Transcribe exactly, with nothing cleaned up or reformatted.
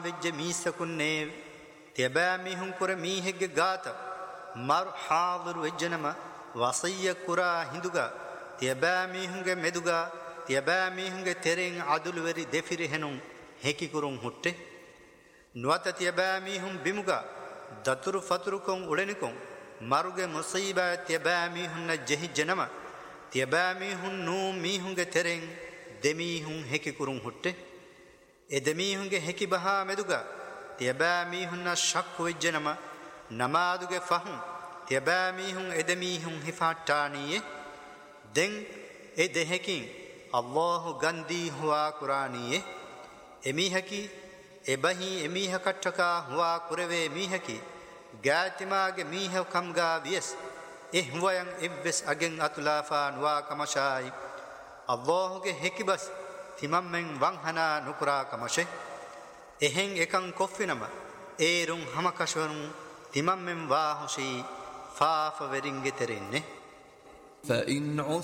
වෙජ්ජ මීසකුන්නේ තියබෑ මීහුන් කුර මීහෙග්ගේ ගාත මර් හාදුරු වෙජ්ජනම වසීය කුරා හිඳුගා තියබෑ මීහුන්ගේ මෙදුගා තියබෑ මීහුන්ගේ තෙරෙන් අදුළු වෙරි දෙෆිරි හෙනුන් හෙකි කුරුන් හුට්ටේ නුවත තියබෑ මීහුන් බිමුගා දතුරු ෆතුරුකොන් උඩනිකොන් මරුගේ මුසීබා තියබෑ මීහුන්න ජෙහි ජනම තියබෑ මීහුන් නූ මීහුන්ගේ තෙරෙන් දෙමීහුන් හෙකි කුරුන් හුට්ටේ එ දෙමීහුන්ගේ හෙකි බහා මෙදුගා තියබෑ මීහුන්න ශක්කු වෙජ්ජනම නමාදුගේ ෆහුන් තියබෑ මීහුන් එ දෙමීහුන් හිෆාට්ටානීයේ දෙන් එ දෙහෙකින් අල්ලාහු ගන්දී හුවා කුරානීයේ එමීහකි එබහි එමීහ කට්ටකා හුවා කුරවේ මීහකි ගෑතිමාගේ මීහ කම්ගා වියස් එ හුවයන් එව්වෙස් අගෙන් අතුලාෆා නුවා කමශායි අල්ලාහුගේ හෙකිබස් තිමම්මෙන් වංහනා නුකුරා කමශේ එහෙන් එකන් කොෆ්ෆිනම ඒරුන් හමකශවරුන් තිමම්මෙන් වාහුෂී ෆාෆ වෙරින්ගෙ තෙරෙන්නේ